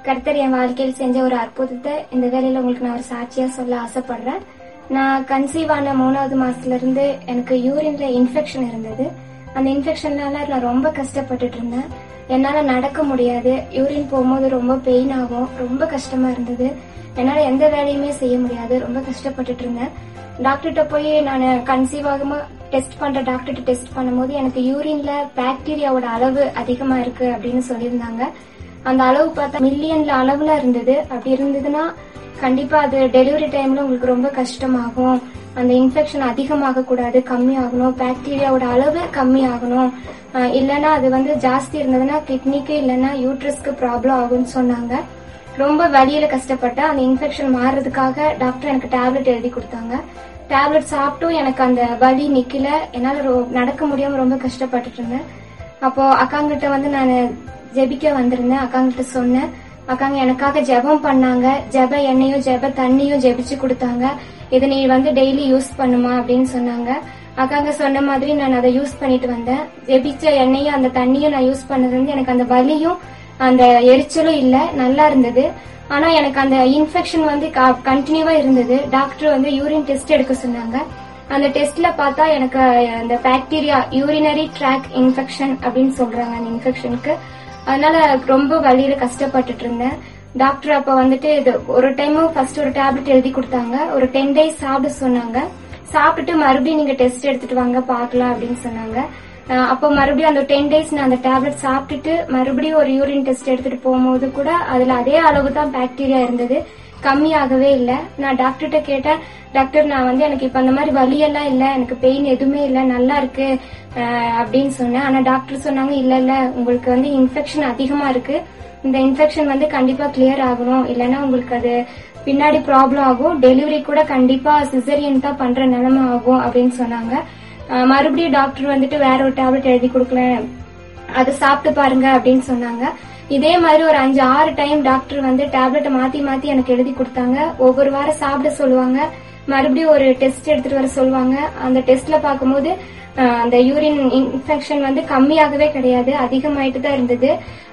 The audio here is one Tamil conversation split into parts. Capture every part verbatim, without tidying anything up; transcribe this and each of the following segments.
கர்த்தர் என் வாழ்க்கையில் செஞ்ச ஒரு அற்புதத்தை இந்த வேலையில உங்களுக்கு நான் ஒரு சாட்சியா சொல்ல ஆசைப்படுறேன். நான் கன்சீவ் ஆன மூணாவது மாசத்துல இருந்து எனக்கு யூரின்ல இன்ஃபெக்ஷன் இருந்தது. அந்த இன்ஃபெக்ஷன்னால நான் ரொம்ப கஷ்டப்பட்டுட்டு இருந்தேன். என்னால நடக்க முடியாது. யூரின் போகும்போது ரொம்ப பெயின் ஆகும். ரொம்ப கஷ்டமா இருந்தது. என்னால எந்த வேலையுமே செய்ய முடியாது. ரொம்ப கஷ்டப்பட்டுட்டு இருந்தேன். டாக்டர்கிட்ட போய் நான் கன்சீவ் ஆகாம டெஸ்ட் பண்ற டாக்டர்கிட்ட டெஸ்ட் பண்ணும்போது எனக்கு யூரின்ல பாக்டீரியாவோட அளவு அதிகமா இருக்கு அப்படின்னு சொல்லியிருந்தாங்க. அந்த அளவு பார்த்தா மில்லியன்ல அளவுல இருந்தது. அப்படி இருந்ததுன்னா கண்டிப்பா அது டெலிவரி டைம்ல உங்களுக்கு ரொம்ப கஷ்டமாகும். அந்த இன்ஃபெக்ஷன் அதிகமாக கூடாது, கம்மி ஆகணும். பாக்டீரியாவோட அளவு கம்மி ஆகணும். இல்லைன்னா அது வந்து ஜாஸ்தி இருந்ததுன்னா கிட்னிக்கு இல்லைன்னா யூட்ரஸ்க்கு ப்ராப்ளம் ஆகும்னு சொன்னாங்க. ரொம்ப வலியில கஷ்டப்பட்டேன். அந்த இன்ஃபெக்ஷன் மாறுறதுக்காக டாக்டர் எனக்கு டேப்லெட் எழுதி கொடுத்தாங்க. டேப்லெட் சாப்பிட்டும் எனக்கு அந்த வலி நிக்கல. என்னால நடக்க முடியாம ரொம்ப கஷ்டப்பட்டுட்டு இருந்தேன். அப்போ அக்காங்கிட்ட வந்து நான் ஜெபிக்க வந்திருந்தேன். அக்காங்கிட்ட சொன்னேன். அக்காங்க எனக்காக ஜெபம் பண்ணாங்க. ஜெப எண்ணெயும் ஜெப தண்ணியும் ஜெபிச்சு கொடுத்தாங்க. இதை நீ வந்து டெய்லி யூஸ் பண்ணுமா அப்படின்னு சொன்னாங்க. அக்காங்க சொன்ன மாதிரி நான் அதை யூஸ் பண்ணிட்டு வந்தேன். ஜெபிச்ச எண்ணெயும் அந்த தண்ணியும் நான் யூஸ் பண்ணது வந்து எனக்கு அந்த வலியும் அந்த எரிச்சலும் இல்ல, நல்லா இருந்தது. ஆனா எனக்கு அந்த இன்ஃபெக்ஷன் வந்து கண்டினியூவா இருந்தது. டாக்டர் வந்து யூரின் டெஸ்ட் எடுக்க சொன்னாங்க. அந்த டெஸ்ட்ல பார்த்தா எனக்கு அந்த பாக்டீரியா யூரினரி ட்ராக் இன்ஃபெக்ஷன் அப்படின்னு சொல்றாங்க அந்த இன்ஃபெக்ஷனுக்கு. அதனால ரொம்ப வலியில கஷ்டப்பட்டுட்டு இருந்தேன். டாக்டர் அப்ப வந்துட்டு இது ஒரு டைமும் ஃபர்ஸ்ட் ஒரு டேப்லெட் எழுதி கொடுத்தாங்க. ஒரு டென் டேஸ் சாப்பிட சொன்னாங்க. சாப்பிட்டுட்டு மறுபடியும் நீங்க டெஸ்ட் எடுத்துட்டு வாங்க பாக்கலாம் அப்படின்னு சொன்னாங்க. அப்போ மறுபடியும் அந்த டென் டேஸ் நான் அந்த டேப்லெட் சாப்பிட்டுட்டு மறுபடியும் ஒரு யூரின் டெஸ்ட் எடுத்துட்டு போகும்போது கூட அதுல அதே அளவு தான் பாக்டீரியா இருந்தது, கம்மியாகவே இல்ல. நான் டாக்டர்கிட்ட கேட்டேன், டாக்டர் நான் வந்து எனக்கு இப்ப அந்த மாதிரி வலியெல்லாம் இல்ல, எனக்கு பெயின் எதுவுமே இல்ல, நல்லா இருக்கு அப்படின்னு சொன்னேன். ஆனா டாக்டர் சொன்னாங்க இல்ல இல்ல உங்களுக்கு வந்து இன்ஃபெக்ஷன் அதிகமா இருக்கு. இந்த இன்ஃபெக்ஷன் வந்து கண்டிப்பா கிளியர் ஆகணும், இல்லைன்னா உங்களுக்கு அது பின்னாடி ப்ராப்ளம் ஆகும். டெலிவரி கூட கண்டிப்பா சிசரியன் தான் பண்ற நிலைமை ஆகும் அப்படின்னு சொன்னாங்க. மறுபடியும் டாக்டர் வந்துட்டு வேற ஒரு டேப்லெட் எழுதி கொடுக்கல, அதை சாப்பிட்டு பாருங்க அப்படின்னு சொன்னாங்க. இதே மாதிரி ஒரு அஞ்சு ஆறு டைம் டாக்டர் வந்து டேப்லெட்டை மாத்தி மாத்தி எனக்கு எழுதி கொடுத்தாங்க. ஒவ்வொரு வாரம் சாப்பிட சொல்லுவாங்க. மறுபடியும் ஒரு டெஸ்ட் எடுத்துட்டு வர சொல்லுவாங்க. அந்த டெஸ்ட்ல பாக்கும்போது அந்த யூரின் இன்ஃபெக்ஷன் வந்து கம்மியாகவே கிடையாது, அதிகமாயிட்டு தான் இருந்தது.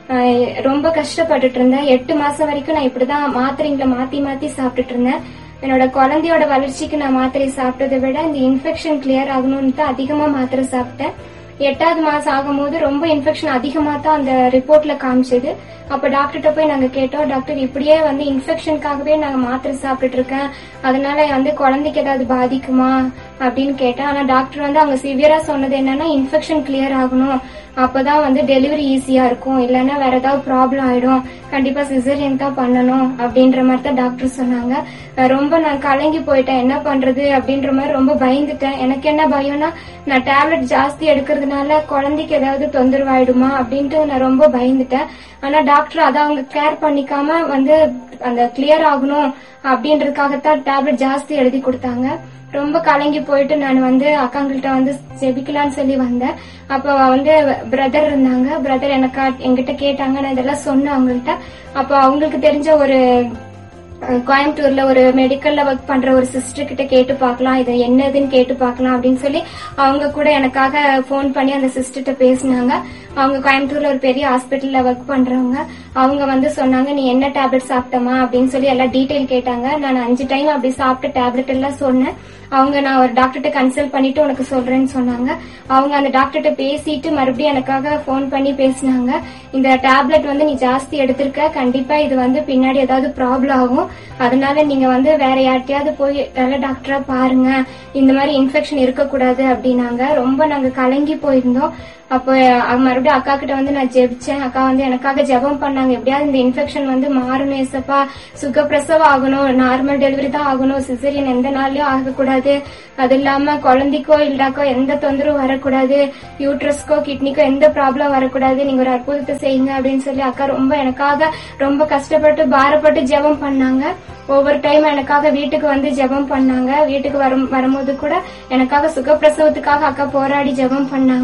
ரொம்ப கஷ்டப்பட்டுட்டு இருந்தேன். எட்டு மாசம் வரைக்கும் நான் இப்படிதான் மாத்திரைங்களை மாத்தி மாத்தி சாப்பிட்டுட்டு இருந்தேன். என்னோட குழந்தையோட வளர்ச்சிக்கு நான் மாத்திரை சாப்பிட்டதை விட இந்த இன்ஃபெக்ஷன் கிளியர் ஆகணும்னு தான் அதிகமா மாத்திரை சாப்பிட்டேன். எட்டாவது மாசம் ஆகும்போது ரொம்ப இன்ஃபெக்ஷன் அதிகமா தான் அந்த ரிப்போர்ட்ல காமிச்சது. அப்ப டாக்டர்கிட்ட போய் நாங்க கேட்டோம், டாக்டர் இப்படியே வந்து இன்ஃபெக்ஷனுக்காகவே நாங்க மாத்திரை சாப்பிட்டுட்டு இருக்கேன், அதனால வந்து குழந்தைக்கு ஏதாவது பாதிக்குமா அப்படின்னு கேட்டேன். ஆனா டாக்டர் வந்து அவங்க சிவியரா சொன்னது என்னன்னா இன்ஃபெக்ஷன் கிளியர் ஆகணும், அப்பதான் வந்து டெலிவரி ஈஸியா இருக்கும், இல்லைன்னா வேற ஏதாவது ப்ராப்ளம் ஆயிடும், கண்டிப்பா சிசரியன் தான் பண்ணணும் அப்படின்ற மாதிரி தான் டாக்டர் சொன்னாங்க. ரொம்ப நான் கலங்கி போயிட்டேன், என்ன பண்றது அப்படின்ற மாதிரி ரொம்ப பயந்துட்டேன். எனக்கு என்ன பயம்னா நான் டேப்லெட் ஜாஸ்தி எடுக்கிறதுனால குழந்தைக்கு ஏதாவது தொந்தரவாயிடுமா அப்படின்ட்டு நான் ரொம்ப பயந்துட்டேன். ஆனா டாக்டர் அதை அவங்க கேர் பண்ணிக்காம வந்து அந்த கிளியர் ஆகணும் அப்படின்றதுக்காகத்தான் டேப்லெட் ஜாஸ்தி எழுதி கொடுத்தாங்க. ரொம்ப கலங்கி போயிட்டு நான் வந்து அக்காங்கள்ட்ட வந்து ஜெபிக்கலான்னு சொல்லி வந்தேன். அப்ப வந்து பிரதர் இருந்தாங்க. பிரதர் எனக்கு என்கிட்ட கேட்டாங்க, நான் இதெல்லாம் சொன்னேன் அவங்கள்ட்ட. அப்ப அவங்களுக்கு தெரிஞ்ச ஒரு கோயம்புத்தூர்ல ஒரு மெடிக்கல்ல ஒர்க் பண்ற ஒரு சிஸ்டர் கிட்ட கேட்டு பாக்கலாம், இது என்னதுன்னு கேட்டு பாக்கலாம் அப்படின்னு சொல்லி அவங்க கூட எனக்காக போன் பண்ணி அந்த சிஸ்டர்கிட்ட பேசினாங்க. அவங்க கோயம்புத்தூர்ல ஒரு பெரிய ஹாஸ்பிட்டல்ல ஒர்க் பண்றவங்க. அவங்க வந்து சொன்னாங்க, நீ என்ன டேப்லெட் சாப்பிட்டமா அப்படின்னு சொல்லி எல்லாம் டீடைல் கேட்டாங்க. நான் அஞ்சு டைம் அப்படி சாப்பிட்ட டேப்லெட் எல்லாம் சொன்னேன். அவங்க நான் ஒரு டாக்டர்கிட்ட கன்சல்ட் பண்ணிட்டு உனக்கு சொல்றேன்னு சொன்னாங்க. அவங்க அந்த டாக்டர்கிட்ட பேசிட்டு மறுபடியும் எனக்காக போன் பண்ணி பேசினாங்க. இந்த டேப்லெட் வந்து நீ ஜாஸ்தி எடுத்திருக்க, கண்டிப்பா இது வந்து பின்னாடி ஏதாவது ப்ராப்ளம் ஆகும், அதனால நீங்க வந்து வேற யார்கிட்டயாவது போய் நல்ல டாக்டரா பாருங்க, இந்த மாதிரி இன்ஃபெக்ஷன் இருக்கக்கூடாது அப்படின்னாங்க. ரொம்ப நாங்க கலங்கி போயிருந்தோம். அப்போ மறுபடியும் அக்கா கிட்ட வந்து நான் ஜெபிச்சேன். அக்கா வந்து எனக்காக ஜெபம் பண்ணாங்க, எப்படியாவது இந்த இன்ஃபெக்ஷன் வந்து மாறணும் ஏசப்பா, சுகப்பிரசவம் ஆகணும், நார்மல் டெலிவரி தான் ஆகணும், சிசரியன் எந்த நாள்லயும் ஆகக்கூடாது, அது இல்லாம குழந்தைக்கோ இல்லடாக்கோ எந்த தொந்தரவும் வரக்கூடாது, யூட்ரஸ்க்கோ கிட்னிக்கோ எந்த ப்ராப்ளம் வரக்கூடாது, நீங்க ஒரு அற்புதத்தை செய்யுங்க அப்படின்னு சொல்லி அக்கா ரொம்ப எனக்காக ரொம்ப கஷ்டப்பட்டு பாரப்பட்டு ஜெபம் பண்ணாங்க. ஒவ்வொரு டைம் எனக்காக வீட்டுக்கு வந்து ஜெபம் பண்ணாங்க. வீட்டுக்கு வரும் வரும்போது கூட எனக்காக சுகப்பிரசவத்துக்காக அக்கா போராடி ஜெபம் பண்ணாங்க.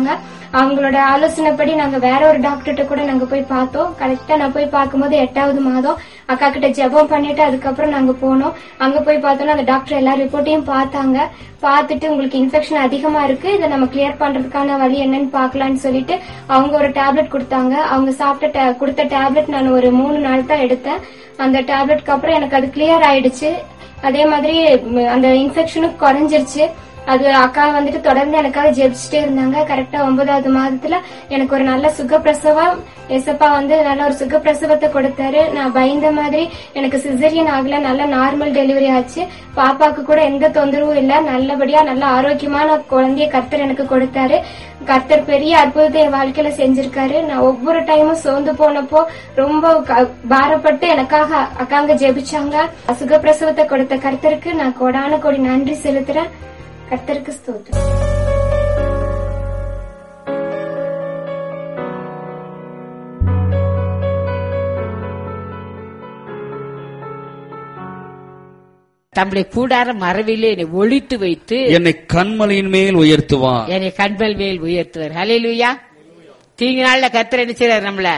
அவங்களோட ஆலோசனைப்படி நாங்க வேற ஒரு டாக்டர்கிட்ட கூட நாங்க போய் பார்த்தோம். கரெக்டா நான் போய் பார்க்கும்போது எட்டாவது மாதம் அக்கா கிட்ட ஜெபம் பண்ணிட்டு அதுக்கப்புறம் நாங்க போனோம். அங்க போய் பார்த்தோம்னா அந்த டாக்டர் எல்லா ரிப்போர்ட்டையும் பார்த்தாங்க. பார்த்துட்டு உங்களுக்கு இன்ஃபெக்ஷன் அதிகமா இருக்கு, இதை நம்ம கிளியர் பண்றதுக்கான வழி என்னன்னு பாக்கலாம்னு சொல்லிட்டு அவங்க ஒரு டேப்லெட் கொடுத்தாங்க. அவங்க சாப்பிட்ட கொடுத்த டேப்லெட் நான் ஒரு மூணு நாள் தான் எடுத்தேன். அந்த டேப்லெட்க்கு அப்புறம் எனக்கு அது கிளியர் ஆயிடுச்சு. அதே மாதிரி அந்த இன்ஃபெக்ஷனும் குறைஞ்சிருச்சு. அது அக்கா வந்துட்டு தொடர்ந்து எனக்காக ஜெபிச்சுட்டே இருந்தாங்க. கரெக்டா ஒன்பதாவது மாதத்துல எனக்கு ஒரு நல்ல சுகப்பிரசவம், எசப்பா வந்து நல்ல ஒரு சுகப்பிரசவத்தை கொடுத்தாரு. நான் பயந்த மாதிரி எனக்கு சிசரியன் ஆகல, நல்ல நார்மல் டெலிவரி ஆச்சு. பாப்பாக்கு கூட எந்த தொந்தரவும் இல்ல, நல்லபடியா நல்ல ஆரோக்கியமான குழந்தைய கர்த்தர் எனக்கு கொடுத்தாரு. கர்த்தர் பெரிய அற்புதத்தை என் வாழ்க்கையில செஞ்சிருக்காரு. நான் ஒவ்வொரு டைமும் சோர்ந்து போனப்போ ரொம்ப பாரப்பட்டு எனக்காக அக்காங்க ஜெபிச்சாங்க. சுகப்பிரசவத்தை கொடுத்த கர்த்தருக்கு நான் கோடான கோடி நன்றி செலுத்துறேன். கர்த்தருக்கு ஸ்தோத்திரம். தம்முடைய கூடார மறைவிலே என்னை ஒளித்து வைத்து என்னை கண்மலையின் மேல் உயர்த்துவார். என்னை கண்மல் மேல் உயர்த்துவார். ஹல்லேலூயா. தீங்கு நாள்ல கர்த்தர் என்ன செய்றார்? நம்மள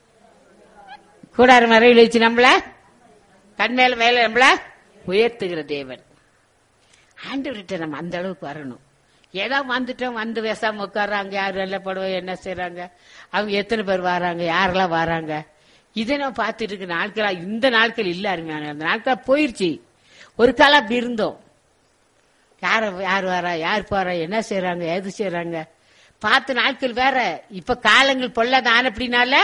கூடார மறைவில் வச்சு நம்மள கண்மேல மேல நம்மள உயர்த்துகிற தேவன். ஆண்டவர்கிட்ட நம்ம அந்த அளவுக்கு வரணும். ஏதோ வந்துட்டோம், வந்து பேசாம உட்கார்றாங்க, யாரு நல்ல படுவோம், என்ன செய்யறாங்க, அவங்க எத்தனை பேர் வராங்க, யாரெல்லாம் வராங்க, இதை நம்ம பார்த்துட்டு இருக்க நாட்களா இந்த நாட்கள் இல்ல. அருமையான அந்த நாட்களா போயிருச்சு. ஒரு காலம் அப்படி இருந்தோம். யார யார் வரா, யார் போறா, என்ன செய்யறாங்க, எது செய்யறாங்க பார்த்து நாட்கள் வேற. இப்ப காலங்கள் பொல்லாத ஆன அப்படின்னால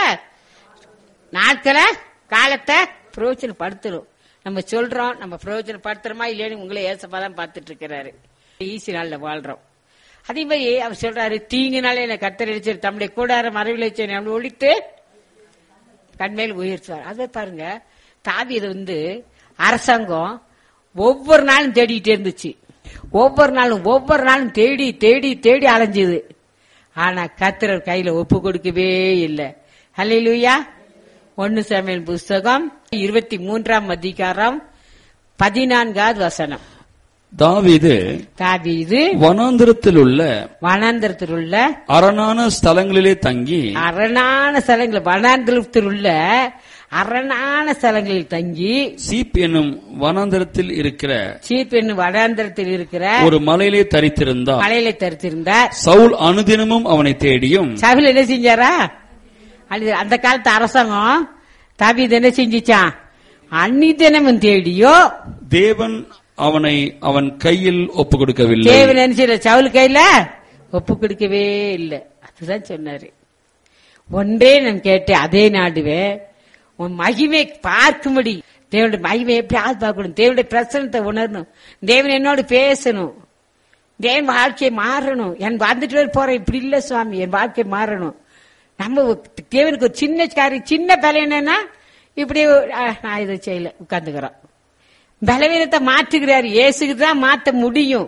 நாட்களை காலத்தை பிரயோஜனப்படுத்தணும். நம்ம சொல்றோம், நம்ம பிரயோஜனப்படுத்துறோமா இல்லைன்னு உங்களை ஏசப்பாதான் பார்த்துட்டு இருக்கிறாரு. ஈஸி நாள்ல வாழ்றோம். அதே மாதிரி அவர் சொல்றாரு, தீங்குனாலே என்னை கர்த்தர் அடிச்சு தம்முடைய கூடார மறைவில் வச்சு நம்மளை ஒழித்து கண்மையில் உயர்த்துவார். அதை பாருங்க, தாவீது வந்து அரசாங்கம் ஒவ்வொரு நாளும் தேடிட்டே இருந்துச்சு. ஒவ்வொரு நாளும் ஒவ்வொரு நாளும் தேடி தேடி தேடி அலைஞ்சுது. ஆனா கர்த்தர் கையில ஒப்பு கொடுக்கவே இல்லை. ஹல்லேலூயா. ஒன்னு சாமுவேல் புஸ்தகம் இருபத்தி மூன்றாம் அதிகாரம் பதினான்காவது வசனம். தாவீது தாவீது வனாந்திரத்தில் உள்ள வனாந்திரத்தில் உள்ள அரணான ஸ்தலங்களிலே தங்கி அரணான ஸ்தலங்கள் வனாந்திரத்தில் உள்ள அரணான ஸ்தலங்களில் தங்கி சீப் என்னும் வனாந்திரத்தில் இருக்கிற சீப் என்னும் வனாந்திரத்தில் இருக்கிற ஒரு மலையிலே தரித்திருந்தார் மலையிலே தரித்திருந்தார். சவுல் அனுதினமும் அவனை தேடியும். சவுல் என்ன செஞ்சாரா? அந்த காலத்து அரசாங்கம் தாவீது என்ன செஞ்சிச்சான்? அன்னிதினமும் தேடியோ தேவன் அவனை அவன் கையில் ஒப்பு கொடுக்கவில்லை. தேவன் என்ன செய்யல? சவுல் கையில ஒப்பு கொடுக்கவே இல்லை. அதுதான் சொன்னாரு. ஒன்றே நான் கேட்டேன், அதே நாடுவே உன் மகிமை பார்க்கும்படி. தேவனுடைய மகிமை எப்படி ஆள் பார்க்கணும், தேவனுடைய பிரசனத்தை உணரணும், தேவன் என்னோடு பேசணும், தேவன் வாழ்க்கையை மாறணும். என் வந்துட்டு போற இப்படி இல்ல சுவாமி, என் வாழ்க்கை மாறணும். நம்ம தேவனுக்கு ஒரு சின்ன காரியம், சின்ன பலவீனம்னா இப்படி நான் இதை செய்யல உட்கார்ந்துக்கிறோம். பலவீனத்தை மாற்றுகிறாரு. இயேசுக்கு தான் மாற்ற முடியும்.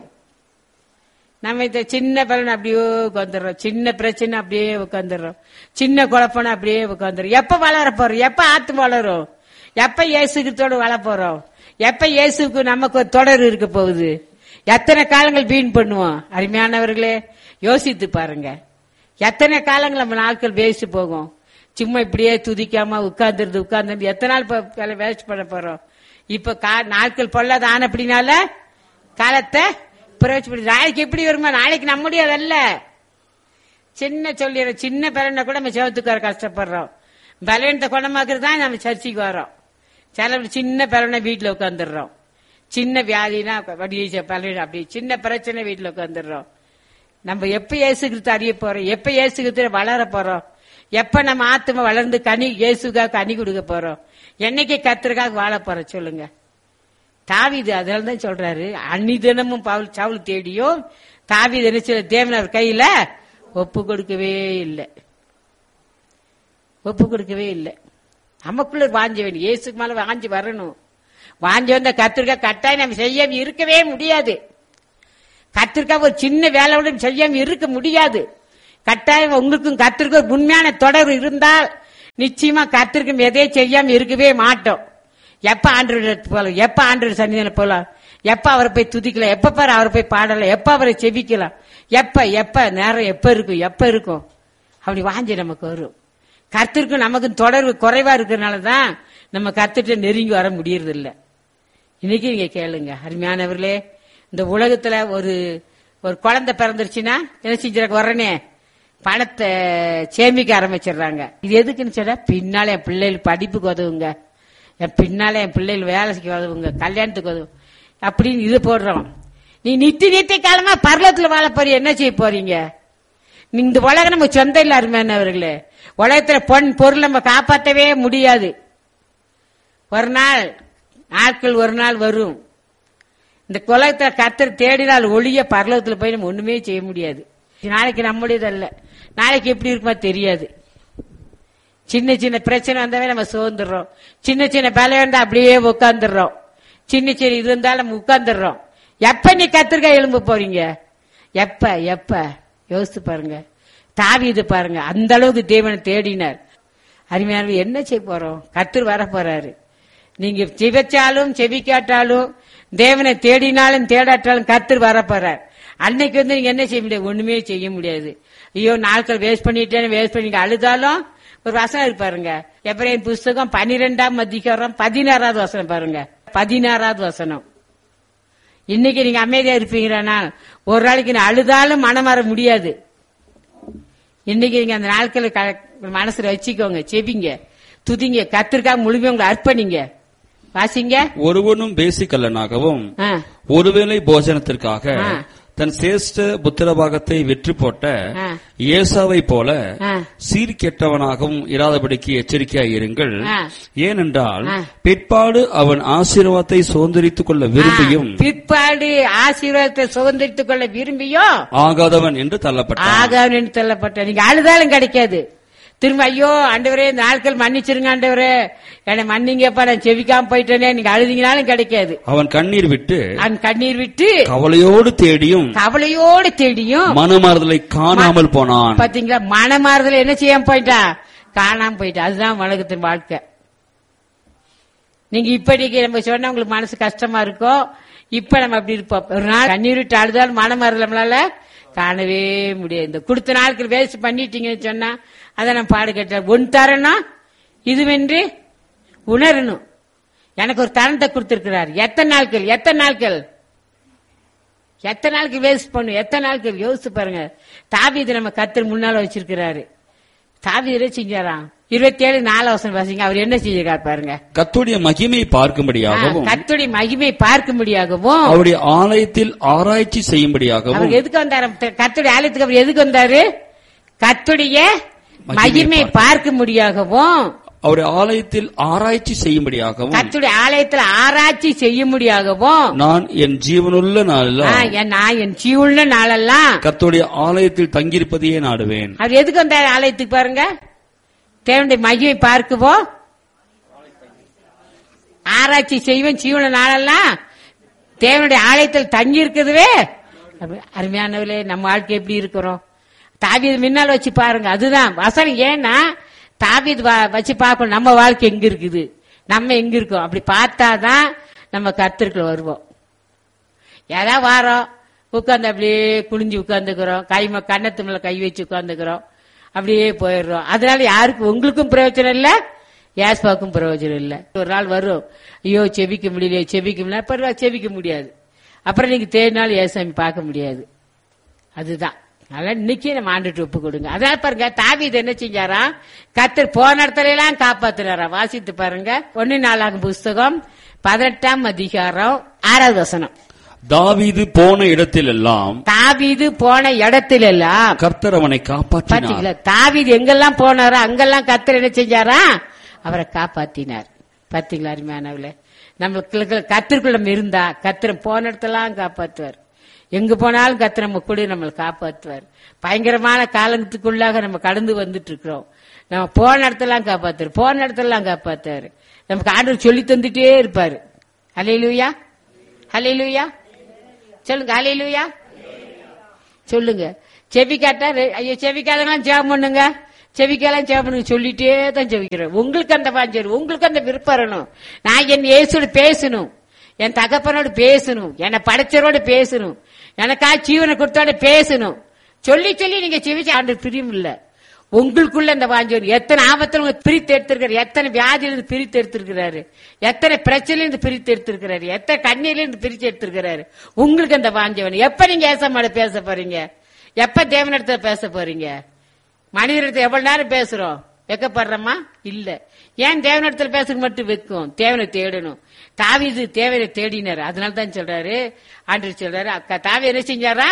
நம்ம இந்த சின்ன பலன் அப்படியே உட்காந்துடுறோம், சின்ன பிரச்சனை அப்படியே உட்காந்துடுறோம், சின்ன குழப்பம் அப்படியே உட்காந்துரும். எப்ப வளர போறோம்? எப்ப ஆத்து வளரும்? எப்ப இயேசுக்கத்தோடு வளர போறோம்? எப்ப இயேசுக்கு நமக்கு ஒரு தொடர் இருக்க போகுது? எத்தனை காலங்கள் வீண் பண்ணுவோம்? அருமையானவர்களே, யோசித்து பாருங்க. எத்தனை காலங்கள் நம்ம நாட்கள் வேஸ்ட் போகும்? சும்மா இப்படியே துதிக்காம உட்கார்ந்துருது உட்கார்ந்து எத்தனை நாள் வேஸ்ட் பண்ண போறோம்? இப்ப நாட்கள் பொல்லாத ஆன அப்படின்னால காலத்தை பிரயோஜனப்படி. நாளைக்கு எப்படி வருமா? நாளைக்கு நம்முடைய அதல்ல. சின்ன சொல்லிடுறோம், சின்ன பலனை கூட நம்ம சேவத்துக்கு வர கஷ்டப்படுறோம். பலவீனத்தை குணமாக்குறது தான் நம்ம சர்ச்சைக்கு வரோம். சில சின்ன பலனை வீட்டுல உட்காந்துடுறோம். சின்ன வியாதினா பலவீனம், அப்படி சின்ன பிரச்சனை வீட்டுல உட்காந்துடுறோம். நம்ம எப்ப இயேசுகிறிஸ்து அறிய போறோம்? எப்ப இயேசுகிறிஸ்து வளர போறோம்? எப்ப நம்ம ஆத்மா வளர்ந்து கனி இயேசுக்காக கனி கொடுக்க போறோம்? என்னைக்கு கர்த்தருக்காக வாழ போறோம் சொல்லுங்க. தாவீது அதனால தான் சொல்றாரு, அன்னிதினமும் பவுல் சவுல் தேடியோ தாவீது என்ன சொல்ல, தேவன் அவர் கையில ஒப்பு கொடுக்கவே இல்லை, ஒப்பு கொடுக்கவே இல்லை. நமக்குள்ள வாஞ்ச வேணும், இயேசுக்கு மேல வாஞ்சி வரணும். வாஞ்சி வந்த கர்த்தருக்காக கட்டாயம் நம்ம செய்யாம இருக்கவே முடியாது. கர்த்தருக்காக ஒரு சின்ன வேலையோட செய்யாம இருக்க முடியாது. கட்டாயம் உங்களுக்கும் கர்த்தருக்கும் உண்மையான தொடர்பு இருந்தால் நிச்சயமா கர்த்தருக்கும் எதையே செய்யாம இருக்கவே மாட்டோம். எப்ப ஆண்டவர் போலாம், எப்ப ஆண்டவர் சன்னிதான போலாம், எப்ப அவரை போய் துதிக்கலாம், எப்ப பாரு அவரை போய் பாடலாம், எப்ப அவரை செபிக்கலாம், எப்ப எப்ப நேரம் எப்ப இருக்கும் எப்ப இருக்கும் அப்படி வாஞ்சி நமக்கு வரும். கர்த்தருக்கும் நமக்கும் தொடர்பு குறைவா இருக்கிறதுனாலதான் நம்ம கர்த்தர்ட்ட நெருங்கி வர முடியறது இல்ல. இன்னைக்கு நீங்க கேளுங்க அருமையானவர்களே, இந்த உலகத்துல ஒரு ஒரு குழந்தை பிறந்துருச்சுன்னா என்ன செஞ்சிருக்க உடனே பணத்தை சேமிக்க ஆரம்பிச்சிடுறாங்க. இது எதுக்குன்னு சொன்னா, பின்னால என் பிள்ளைகள் படிப்புக்கு உதவுங்க, என் பின்னால என் பிள்ளைகள் வேலைக்கு உதவுங்க, கல்யாணத்துக்கு உதவும் அப்படின்னு இது போடுறோம். நீ நித்தி நித்திய காலமா பரலத்துல வாழ போறீங்க, என்ன செய்ய போறீங்க? இந்த உலகம் நம்ம சொந்த இல்ல அருமையானவர்களே. உலகத்துல பொன் பொருள் நம்ம காப்பாற்றவே முடியாது. ஒரு நாள் நாட்கள் ஒரு நாள் வரும். இந்த உலகத்துல கர்த்தர் தேடினால் ஒளிய பரலோகத்துல போய் நம்ம ஒண்ணுமே செய்ய முடியாது. நாளைக்கு நம்முடையதல்ல, நாளைக்கு எப்படி இருக்குமா தெரியாது. சின்ன சின்ன பிரச்சனை வந்தாவே நம்ம சோர்ந்துடுறோம். சின்ன சின்ன பலம் இருந்தா அப்படியே உட்கார்ந்துடுறோம். சின்ன சின்ன இது இருந்தாலும் நம்ம உட்கார்ந்துடுறோம். எப்ப நீ கர்த்தருக்காக எழும்ப போறீங்க? எப்ப எப்ப யோசித்து பாருங்க. தாவீது பாருங்க, அந்த அளவுக்கு தேவனை தேடினார். அருமையான என்ன செய்ய போறோம்? கர்த்தர் வர போறாரு. நீங்க செவிச்சாலும் செவிக்காட்டாலும் தேவனை தேடினாலும் தேடாட்டாலும் கர்த்தர் வர போறார். அன்னைக்கு வந்து நீங்க என்ன செய்ய முடியாது? ஒண்ணுமே செய்ய முடியாது. ஐயோ நாட்கள் வேஸ்ட் பண்ணிட்டேன்னு வேஸ்ட் பண்ணி அழுதாலும் ஒரு வசனம் இருப்பாருங்க. எபிரேயர் புஸ்தகம் பனிரெண்டாம் அதிகாரம் பதினாறாவது வசனம் பாருங்க. பதினாறாவது வசனம். இன்னைக்கு நீங்க அமைதியா இருப்பீங்கன்னா ஒரு நாளைக்கு அழுதாலும் மனம் வர முடியாது. இன்னைக்கு நீங்க அந்த நாட்களை மனசுல வச்சுக்கோங்க, செபிங்க, துதிங்க, கர்த்தருக்காக முழுமையா உங்களை அர்ப்பணிங்க. வாசிங்க. ஒருவனும் பேசிக்கல்லனாகவும் ஒருவேளை போஜனத்திற்காக தன் சிரேஷ்ட புத்திரபாகத்தை வெற்றி போட்ட ஏசாவை போல சீர்கெட்டவனாகவும் இராதபடிக்கு எச்சரிக்கையாக இருங்கள். ஏனென்றால் பிற்பாடு அவன் ஆசீர்வாதத்தை சுதந்திரித்துக் கொள்ள விரும்பியும் பிற்பாடு ஆசீர்வாதத்தை சுதந்திரித்துக் கொள்ள விரும்பியும் ஆகாதவன் என்று தள்ளப்பட்டான். ஆகாதவன் என்று தள்ளப்பட்ட. நீங்க அழுதாலும் கிடைக்காது. திரும்ப ஐயோ ஆண்டவரே இந்த நாட்கள் மன்னிச்சிருங்க ஆண்டவரே, என்னை மன்னிங்கப்பா நான் செவிக்காம போயிட்டேனே, நீங்க அழுதிங்கனாலும் கிடைக்காது. அவன் கண்ணீர் விட்டு அவன் கண்ணீர் விட்டு கவலையோடு தேடியும் கவலையோடு தேடியும் மனமாறுதலை காணாமல் போனான். பாத்தீங்களா? மனமாறுதலை என்ன செய்யாம போயிட்டா? காணாம போயிட்டா. அதுதான் உலகத்தின் வாழ்க்கை. நீங்க இப்படிக்கு நம்ம சொன்னா உங்களுக்கு மனசு கஷ்டமா இருக்கும். இப்ப நம்ம அப்படி இருப்போம். ஒரு நாள் கண்ணீர் விட்டு அழுதாலும் மனமாறுதல் நம்மளால காணவே முடியாது. இந்த கொடுத்த நாட்கள் வேஸ்ட் பண்ணிட்டீங்கன்னு சொன்னா அதை நான் பாடு கேட்ட ஒன் தரணும் இதுவென்று உணரணும். எனக்கு ஒரு தருணத்தை கொடுத்திருக்கிறார். எத்தனை நாட்கள் எத்தனை நாட்கள் எத்தனை நாட்கள் வேஸ்ட் பண்ணும்? எத்தனை நாட்கள் யோசிச்சு பாருங்க. தாவீது நம்ம கர்த்தர் முன்னால வச்சிருக்கிறாரு. தாவீது செஞ்சாராம். இருபத்தி ஏழு நாலு வருஷம் வாசிங்க. அவர் என்ன செஞ்சிருக்காரு பாருங்க. கர்த்தருடைய மகிமை பார்க்கும்படியாகவும் கர்த்தருடைய மகிமை பார்க்கும்படியாகவும் அவருடைய ஆலயத்தில் ஆராய்ச்சி செய்யும்படியாகவும். அவர் எதுக்கு வந்தாரு? கர்த்தருடைய ஆலயத்துக்கு அவர் எதுக்கு வந்தாரு? கர்த்தருடைய மகிமை பார்க்கும்படியாகவும் அவருடைய ஆலயத்தில் ஆராய்ச்சி செய்யும்படியாகவும் கர்த்தருடைய ஆலயத்தில் ஆராய்ச்சி செய்யும்படியாகவும் நான் என் ஜீவனுள்ள நாளெல்லாம் நான் என் ஜீவனுள்ள நாளெல்லாம் கர்த்தருடைய ஆலயத்தில் தங்கியிருப்பதையே நாடுவேன். அவர் எதுக்கு வந்தாரு ஆலயத்துக்கு பாருங்க? தேவனுடைய மகிமை பார்க்குவோம், ஆராய்ச்சி செய்வேன், ஜீவன நாளெல்லாம் தேவனுடைய ஆலயத்தில் தங்கி இருக்குதுவே. அருமையானவர்களே, நம்ம வாழ்க்கை எப்படி இருக்கிறோம்? தாவீது முன்னால் வச்சு பாருங்க. அதுதான் வசனம். ஏன்னா தாவீது வச்சு பார்க்கணும் நம்ம வாழ்க்கை எங்க இருக்குது, நம்ம எங்க இருக்கோம். அப்படி பார்த்தாதான் நம்ம கர்த்தருக்குள்ள வருவோம். ஏதாவது வாரம் உட்கார்ந்து அப்படியே குனிஞ்சு உட்கார்ந்துக்கிறோம், கை கண்ணத்து மேல கை வச்சு உட்கார்ந்துக்கிறோம், அப்படியே போயிடுறோம். அதனால யாருக்கும் உங்களுக்கும் பிரயோஜனம் இல்ல, யாஸ்பாவுக்கும் பிரயோஜனம் இல்ல. ஒரு நாள் வரும், ஐயோ செபிக்க முடியல செபிக்க முடியல பரவாயில்ல, செபிக்க முடியாது. அப்புறம் நீங்க தேடினாலும் ஏசாமி பார்க்க முடியாது. அதுதான். அதனால இன்னைக்கே நம்ம ஆண்டுட்டு ஒப்பு கொடுங்க. அதனால பாருங்க, தாவீது என்ன செஞ்சாரா? கர்த்தர் போன இடத்துல எல்லாம் காப்பாத்தினாரா. வாசித்து பாருங்க. ஒன்னு நாளாகும் புஸ்தகம் பதினெட்டாம் அதிகாரம் ஆறாவது வசனம். தாவீது போன இடத்திலெல்லாம் தாவீது போன இடத்திலெல்லாம் கர்த்தர் அவனை காப்பாற்றினார். தாவீது எங்கெல்லாம் போனாரோ அங்கெல்லாம் கர்த்தர் என்ன செஞ்சாரா? அவரை காப்பாத்தினார். பாத்தீங்களா அருமையானவர்களே, நம்மளுக்கு கர்த்தருக்குள்ள இருந்தா கர்த்தர் போன இடத்தெல்லாம் காப்பாற்றுவார். எங்க போனாலும் கர்த்தர் நம்ம கூட நம்மளை காப்பாற்றுவார். பயங்கரமான காலத்துக்குள்ளாக நம்ம கடந்து வந்துட்டு இருக்கிறோம். நம்ம போன இடத்தெல்லாம் காப்பாத்துவார், போன இடத்தெல்லாம் காப்பாத்துவாரு. நமக்கு ஆண்டவர் சொல்லி தந்துட்டே இருப்பாரு. ஹல்லேலூயா, ஹல்லேலூயா சொல்லுங்க, ஹல்லேலூயா சொல்லுங்க. செவிக்காட்டா ஐயோ செவிக்காதெல்லாம் ஜெபம் பண்ணுங்க, செவிக்காலாம் ஜெபம் பண்ணுங்க சொல்லிட்டே தான் செவிக்கிறேன். உங்களுக்கு அந்த வாஞ்சல், உங்களுக்கு அந்த விருப்பம் வரணும். நான் என் இயேசுவோடு பேசணும், என் தகப்பனோடு பேசணும், என்னை படைச்சரோடு பேசணும், எனக்கா ஜீவனை கொடுத்தோட பேசணும். சொல்லி சொல்லி நீங்க செவிச்சு ஆண்டு பிரியும் இல்ல. உங்களுக்குள்ள இந்த வாஞ்சம். எத்தனை ஆபத்துல உங்களுக்கு பிரித்து எடுத்திருக்காரு, எத்தனை வியாதியிலிருந்து பிரித்து எடுத்திருக்கிறாரு, எத்தனை பிரச்சனையிலிருந்து பிரித்து எடுத்திருக்கிறாரு, எத்தனை கண்ணியிலிருந்து பிரித்து எடுத்திருக்கிறாரு. உங்களுக்கு அந்த வாஞ்சவன். எப்ப நீங்க ஏசமாட பேச போறீங்க? எப்ப தேவனிடத்துல பேச போறீங்க? மனிதனிடத்துல எவ்வளவு நேரம் பேசுறோம்? வெக்கப்படுறோமா? இல்ல. ஏன் தேவனிடத்துல பேசுறது மட்டும் வைக்கும்? தேவனை தேடணும். தாவீது தேவனை தேடினார். அதனால தான் சொல்றாரு, ஆண்டவர் சொல்றாரு, அக்கா தாவி என்ன செஞ்சாரா?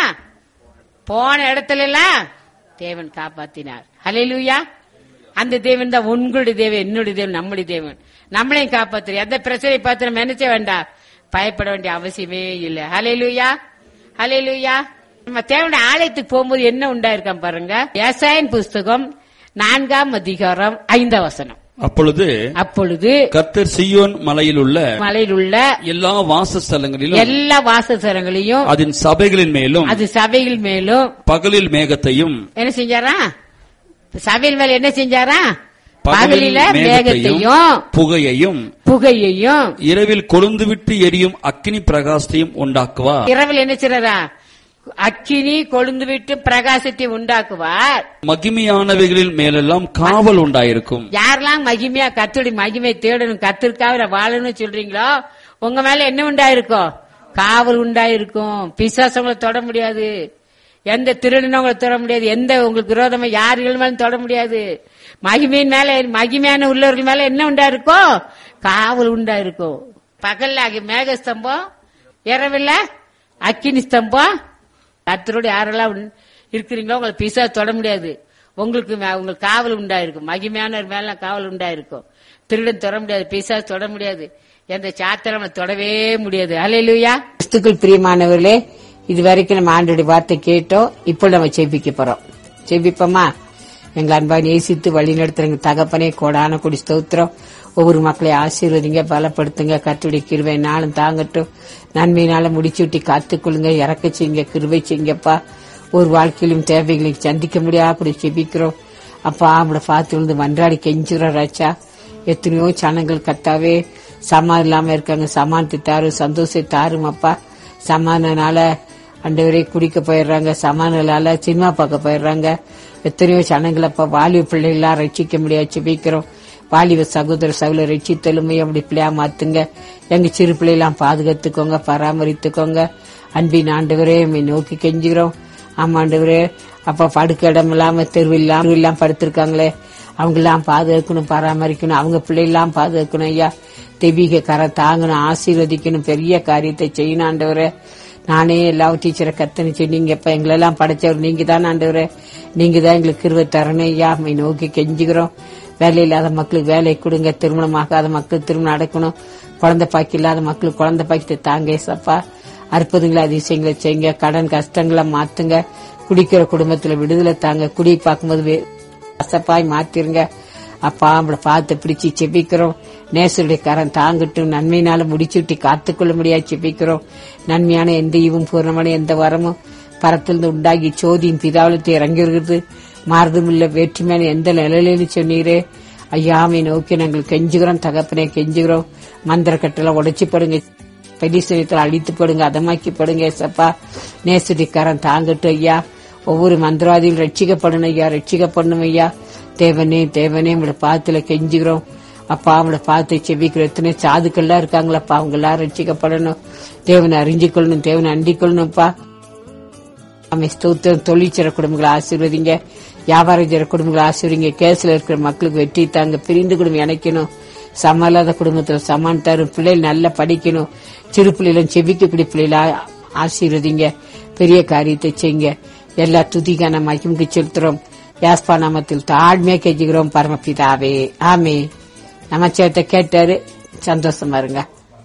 போன இடத்துல எல்லாம் தேவன் காப்பாத்தினார். ஹல்லேலூயா. அந்த தேவன் தான் உங்களுடைய தேவன், என்னுடைய தேவன், நம்முடைய தேவன். நம்மளையும் காப்பாத்து. எந்த பிரச்சனை பார்த்து நம்ம நினைச்ச வேண்டாம், பயப்பட வேண்டிய அவசியமே இல்லை. ஹல்லேலூயா, ஹல்லேலூயா. நம்ம தேவனுடைய ஆலயத்துக்கு போகும்போது என்ன உண்டாயிருக்கான் பாருங்க. ஏசாயாவின் புஸ்தகம் நான்காம் அதிகாரம் ஐந்தாம் வசனம். அப்பொழுது அப்பொழுது கர்த்தர் சீயோன் மலையில் உள்ள மலையில் உள்ள எல்லா வாசஸ்தலங்களிலும் எல்லா வாசஸ்தலங்களையும் அதன் சபைகளின் மேலும் அது சபைகள் மேலும் பகலில் மேகத்தையும் என்ன செஞ்சாரா? சபையில் மேல என்ன செஞ்சாரா? பகலில மேகத்தையும் புகையையும் புகையையும் இரவில் கொழுந்து விட்டு எரியும் அக்கினி பிரகாசத்தையும் உண்டாக்குவார். இரவில் என்ன செய்யறா? அக்கினி கொழுந்து விட்டு பிரகாசத்தை உண்டாக்குவார். மகிமையானவைகளில் மேலெல்லாம் காவல் உண்டாயிருக்கும். யாரெல்லாம் மகிமையா கர்த்தருடைய மகிமை தேடணும், கர்த்தருக்காக வாழணும் சொல்றீங்களோ, உங்க மேல என்ன உண்டாயிருக்கும்? காவல் உண்டாயிருக்கும். பிசாசங்களை தொட முடியாது, எந்த திருடனும் உங்களை தொட முடியாது, எந்த உங்களுக்கு விரோதமா யார்கள் மேலும் தொட முடியாது. மகிமையின் மேல, மகிமையான உள்ளவர்கள் மேல என்ன உண்டாயிருக்கும்? காவல் உண்டாயிருக்கும். பகல்ல மேகஸ்தம்பம், இரவில் அக்கினி ஸ்தம்பம். கர்த்தரோடு யாரெல்லாம் இருக்கிறீங்களோ உங்களை பிசா தொட முடியாது. உங்களுக்கு உங்களுக்கு காவல் உண்டாயிருக்கும். மகிமையான மேல காவல் உண்டாயிருக்கும். திருடன் தொட முடியாது, பிசா தொட முடியாது, எந்த சாத்திரம் தொடவே முடியாது. ஹல்லேலூயா. கிறிஸ்துக்குள் பிரியமானவர்களே, இதுவரைக்கும் நம்ம ஆண்டோடைய வார்த்தை கேட்டோம். இப்போ நம்ம செபிக்க போறோம். செபிப்போமா? எங்க அன்பாக நேசித்து வழி நடத்துறங்க தகப்பனே, கோடான கொடி ஸ்தோத்திரம். ஒவ்வொரு மக்களையும் ஆசீர்வதிங்க, பலப்படுத்துங்க. கர்த்தருடைய கிருபை நாளும் தாங்கட்டும். நன்மையினால முடிச்சுட்டி காத்துக்கொள்ளுங்க, இறக்க செய்யுங்க, கிருபை செய்யுங்கப்பா. ஒரு வாழ்க்கையிலும் தேவைகளையும் சந்திக்க முடியாது அப்படி செபிக்கிறோம் அப்பா. அவங்கள பார்த்து விழுந்து மன்றாடி கெஞ்சுறோம் ராச்சா. எத்தனையோ சனங்கள் கத்தாவே சமாதானம் இல்லாம இருக்காங்க. சமானத்தை தாரும், சந்தோஷத்தை தாரும் அப்பா. சமாதானால அண்டவரே குடிக்க போயிடுறாங்க, சமாதானால சினிமா பார்க்க போயிடுறாங்க. எத்தனையோ சனங்கள் அப்பா வாலிப பிள்ளைகளா ரட்சிக்க முடியாது செபிக்கிறோம். வாலிப சகோதர சகோதர ரட்சித்தலுமே அப்படி பிள்ளையா மாத்துங்க. எங்க சிறு பிள்ளைலாம் பாதுகாத்துக்கோங்க, பராமரித்துக்கோங்க. அன்பின் ஆண்டவரே நோக்கி கெஞ்சுகிறோம். ஆமா ஆண்டவரே, அப்ப படுக்க இடம் இல்லாம தெருவில்லாம் எல்லாம் படுத்திருக்காங்களே, அவங்க எல்லாம் பாதுகாக்கணும், பராமரிக்கணும். அவங்க பிள்ளைலாம் பாதுகாக்கணும் ஐயா. தெய்வீக கரை தாங்கணும், ஆசீர்வதிக்கணும், பெரிய காரியத்தை செய்யணும் ஆண்டவரே. நானே எல்லா டீச்சரை கத்தனை சொன்னீங்க. இப்ப எங்களெல்லாம் படைச்சவர் நீங்க தான் ஆண்டவரே. நீங்க தான் எங்களுக்கு கிருபை தரணும் ஐயா. அம்மை நோக்கி கெஞ்சுகிறோம். வேலை இல்லாத மக்களுக்கு வேலை கொடுங்க, திருமணம் ஆகாத மக்களுக்கு திருமணம் நடக்கணும், குழந்தை பாக்கி இல்லாத மக்களுக்கு குழந்தை பாக்கி தாங்க சப்பா. அற்புதங்களை அதிசயங்களை செய்யுங்க, கடன் கஷ்டங்களை மாத்துங்க, குடிக்கிற குடும்பத்துல விடுதலை தாங்க, குடி பார்க்கும்போது அசப்பாய் மாத்திருங்க அப்பா. அவங்கள பார்த்து பிடிச்சி செபிக்கிறோம். நேசருடைய கரம் தாங்கட்டும், நன்மையினால முடிச்சுட்டி காத்துக்கொள்ள முடியாது செபிக்கிறோம். நன்மையான எந்த ஈவும் பூர்ணமான எந்த வரமும் பரத்திலிருந்து உண்டாகி சோதியும் பிதாவளத்தை இறங்கி வருகிறது. மாறுதும் இல்ல வேற்றுமையான எந்த நிலையில சொன்னீரே ஐயாமை நோக்கி நாங்கள் கெஞ்சுகிறோம் தகப்பனே, கெஞ்சுகிறோம். மந்திர கட்டளை உடைச்சு படுங்க, பெரிசனத்தில் அழித்து படுங்க, அதமாக்கி படுங்க சப்பா. நேசடிக்காரன் தாங்கட்டும் ஐயா. ஒவ்வொரு மந்திரவாதியும் ரட்சிக்கப்படணும் ஐயா, ரட்சிக்கப்படணும் ஐயா. தேவனே தேவனே உங்களோட பாத்துல கெஞ்சுகிறோம் அப்பா. அவங்கள பார்த்து செபிக்கிற எத்தனை சாதுக்கள்லாம் இருக்காங்களப்பா, அவங்க எல்லாரும் ரட்சிக்கப்படணும். தேவனை அறிஞ்சு கொள்ளணும், தேவனை அண்டிக் கொள்ளணும்ப்பா. ஸ்தோத்திரம். தொழிற்சர குடும்பங்களை ஆசீர்வதிங்க, வியாபாரம் செய்ற குடும்பங்களை ஆசீர்வதிங்க. கேஸ்ல இருக்கிற மக்களுக்கு வெற்றி தாங்க, பிரிந்து குடும்பம் இணைக்கணும். சமல்லாத குடும்பத்துல சமான் தரும், பிள்ளைகள் நல்லா படிக்கணும். சிறு பிள்ளைகளும் செபிக்கக்கூடிய பிள்ளைகளா ஆசீர்வதிங்க, பெரிய காரியத்தை செய்யுங்க. எல்லா துதிக்கான மகிமுக்கு செலுத்துறோம். யாஸ்பா நாமத்தில் தாழ்மையா கெஞ்சுகிறோம் பரமபிதாவே, ஆமே. நமச்சேத்தை கேட்டாரு, சந்தோஷமா இருங்க.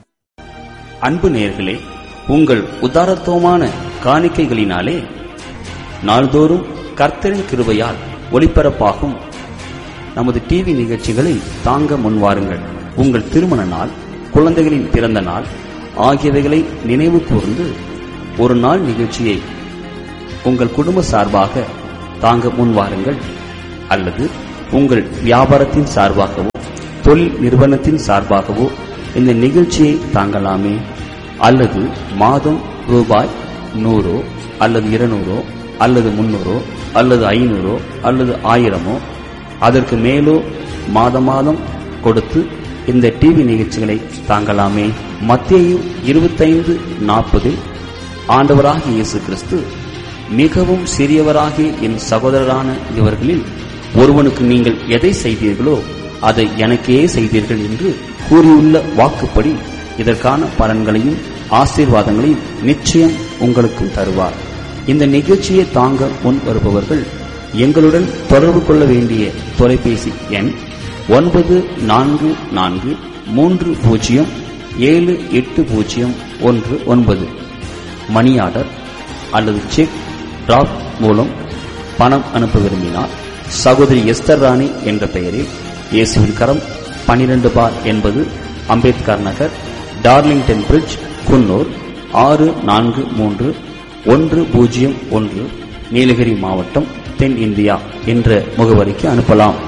அன்பு நேயர்களே, உங்கள் உதாரத்துவமான காணிக்கைகளினாலே நாள்தோறும் கர்த்தரின் கிருபையால் ஒளிபரப்பாகும் நமது டிவி நிகழ்ச்சிகளை தாங்க முன்வாருங்கள். உங்கள் திருமண நாள், குழந்தைகளின் பிறந்த நாள் ஆகியவைகளை நினைவு கூர்ந்து ஒரு நாள் நிகழ்ச்சியை உங்கள் குடும்ப சார்பாக தாங்க முன்வாருங்கள். அல்லது உங்கள் வியாபாரத்தின் சார்பாகவோ தொழில் நிறுவனத்தின் சார்பாகவோ இந்த நிகழ்ச்சியை தாங்கலாமே. அல்லது மாதம் ரூபாய் நூறோ அல்லது இருநூறோ அல்லது முன்னூறோ அல்லது ஐநூறோ அல்லது ஆயிரமோ அதற்கு மேலோ மாதம் மாதம் கொடுத்து இந்த டிவி நிகழ்ச்சிகளை தாங்கலாமே. மத்தேயு இருபத்தைந்து நாற்பதில் ஆண்டவராகிய இயேசு கிறிஸ்து, மிகவும் சிறியவராகிய என் சகோதரரான இவர்களில் ஒருவனுக்கு நீங்கள் எதை செய்தீர்களோ அதை எனக்கே செய்தீர்கள் என்று கூறியுள்ள வாக்குப்படி இதற்கான பலன்களையும் ஆசீர்வாதங்களையும் நிச்சயம் உங்களுக்கும் தருவார். இந்த நிகழ்ச்சியை தாங்க முன் வருபவர்கள் எங்களுடன் தொடர்பு கொள்ள வேண்டிய தொலைபேசி எண் ஒன்பது நான்கு நான்கு மூன்று பூஜ்ஜியம் ஏழு எட்டு பூஜ்ஜியம் ஒன்று ஒன்பது. மணி ஆர்டர் அல்லது செக் டிராப் மூலம் பணம் அனுப்ப விரும்பினார் சகோதரி எஸ்தர் ராணி என்ற பெயரில் இயேசுவின் கரம் பனிரெண்டு பார் என்பது அம்பேத்கர் நகர், டார்லிங்டன் பிரிட்ஜ், குன்னூர் ஆறு நான்கு மூன்று ஒன்று பூஜ்ஜியம் ஒன்று, நீலகிரி மாவட்டம், தென் இந்தியா என்ற முகவரிக்கு அனுப்பலாம்.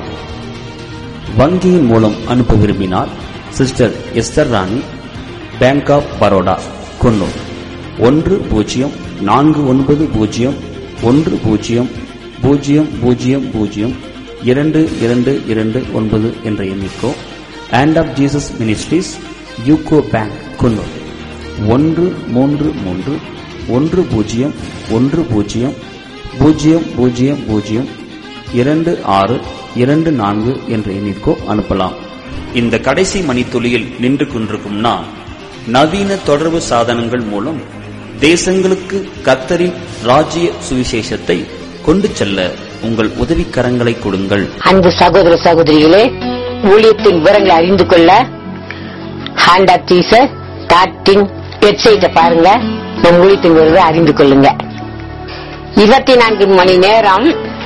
வங்கியின் மூலம் அனுப்ப விரும்பினால் sister Esther Rani, bank of Baroda, Coonoor ஒன்று பூஜ்ஜியம் நான்கு ஒன்பது பூஜ்ஜியம் ஒன்று பூஜ்ஜியம் பூஜ்ஜியம் பூஜ்ஜியம் பூஜ்ஜியம் இரண்டு இரண்டு இரண்டு ஒன்பது என்ற எண்ணிக்கோ. Hand of Jesus ministries, UCO bank, Coonoor ஒன்று மூன்று மூன்று ஒன்று பூஜ்ஜியம் ஒன்று பூஜ்ஜியம் பூஜ்ஜியம் பூஜ்ஜியம் பூஜ்ஜியம் இரண்டு ஆறு இரண்டு நான்கு என்ற எண்ணிற்கோ அனுப்பலாம். இந்த கடைசி மணித்துளியில் நின்று கொண்டிருக்கும் நான், நவீன தொடர்பு சாதனங்கள் மூலம் தேசங்களுக்கு கர்த்தரின் ராஜ்ய சுவிசேஷத்தை கொண்டு செல்ல உங்கள் உதவிக்கரங்களை கொடுங்கள். அன்பு சகோதர சகோதரிகளே, ஊழியத்தின் விவரங்களை அறிந்து கொள்ள hand of Jesus dot in வெப்சைட்டை பாருங்க. நம் ஊழியத்தின் விவரங்களை அறிந்து கொள்ளுங்க. இருபத்தி நான்கு மணி நேரம்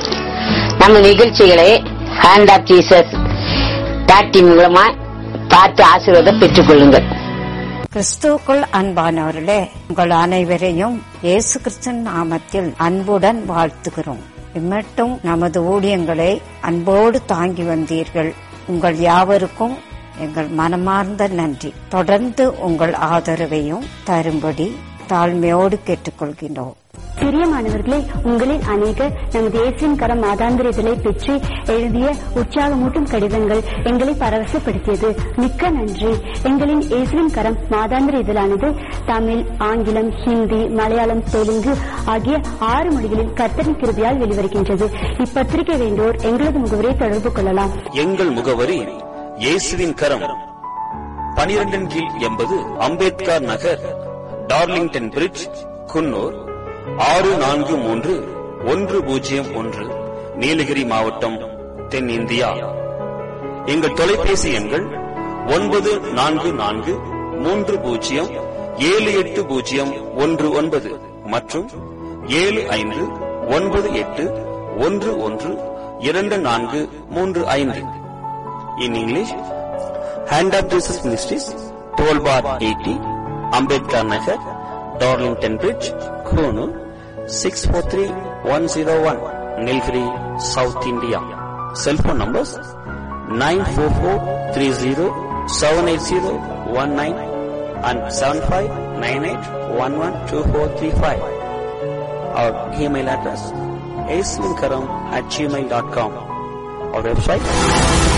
நம்ம நிகழ்ச்சிகளை hand of Jesus dot in மூலமா பார்த்து ஆசீர்வாதம் பெற்றுக் கொள்ளுங்கள். கிறிஸ்துவுக்குள் அன்பானவர்களே, உங்கள் அனைவரையும் இயேசு கிறிஸ்துவின் நாமத்தில் அன்புடன் வாழ்த்துகிறோம். இம்மட்டும் நமது ஊழியங்களை அன்போடு தாங்கி வந்தீர்கள். உங்கள் யாவருக்கும் எங்கள் மனமார்ந்த நன்றி. தொடர்ந்து உங்கள் ஆதரவையும் தரும்படி தாழ்மையோடு கேட்டுக்கொள்கின்றோம். பிரியமானவர்களே, உங்களில் அநேகர் நமது இயேசுவின் கரம் மாதாந்திர இதழை பெற்று எழுதிய உற்சாகமூட்டும் கடிதங்கள் எங்களை பரவசப்படுத்தியது. மிக்க நன்றி. எங்களின் இயேசுவின் கரம் மாதாந்திர இதழானது தமிழ், ஆங்கிலம், ஹிந்தி, மலையாளம், தெலுங்கு ஆகிய ஆறு மொழிகளில் கர்த்தரின் கிருபையால் வெளிவருகின்றது. இப்பத்திரிகை வேண்டோர் எங்களது முகவரியை தொடர்பு கொள்ளலாம். எங்கள் முகவரி இயேசுவின் கரம், பனிரெண்டின் கீழ் எண்பது, அம்பேத்கர் நகர், டார்லிங்டன் பிரிட்ஜ், குன்னூர் ஆறு நான்கு மூன்று ஒன்று பூஜ்ஜியம் ஒன்று, நீலகிரி மாவட்டம், தென் இந்தியா. எங்கள் தொலைபேசி எண்கள் ஒன்பது நான்கு நான்கு மூன்று பூஜ்ஜியம் ஏழு எட்டு பூஜ்ஜியம் ஒன்று ஒன்பது மற்றும் ஏழு ஐந்து ஒன்பது எட்டு ஒன்று ஒன்று இரண்டு நான்கு மூன்று ஐந்து. In English, hand of Jesus ministries, twelve bar eighty, Ambedkar Nagar, Darlington bridge, Coonoor six four three one zero one, Nilgiri, South India. Cell phone numbers nine four four three zero seven eight zero one nine and seven five nine eight one one two four three five. Our email address aislinkaram at gmail dot com. Our website